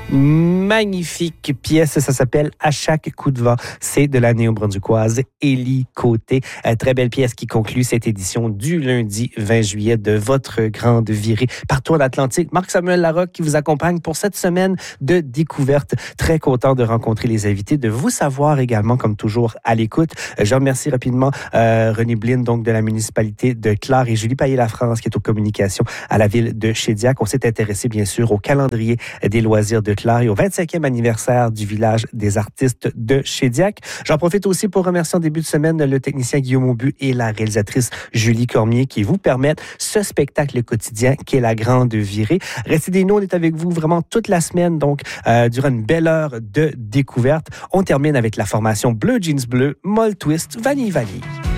Magnifique pièce, ça s'appelle « À chaque coup de vent ». C'est de la néo-brunswickoise Élie Côté. Très belle pièce qui conclut cette édition du lundi 20 juillet de votre grande virée partout en Atlantique. Marc-Samuel Larocque qui vous accompagne pour cette semaine de découverte. Très content de rencontrer les invités, de vous savoir également, comme toujours, à l'écoute. Je remercie rapidement René Blin, donc de la municipalité de Clare, et Julie Payet-Lafrance, qui est aux communications à la ville de Shediac. On s'est intéressé, bien sûr, au calendrier des loisirs de Clare et au 25e anniversaire du village des artistes de Shediac. J'en profite aussi pour remercier en début de semaine le technicien Guillaume Aubu et la réalisatrice Julie Cormier qui vous permettent ce spectacle quotidien qui est la grande virée. Restez des nous, on est avec vous vraiment toute la semaine, donc durant une belle heure de découverte. On termine avec la formation Bleu Jeans Bleu, Molle Twist, Vanille Vanille.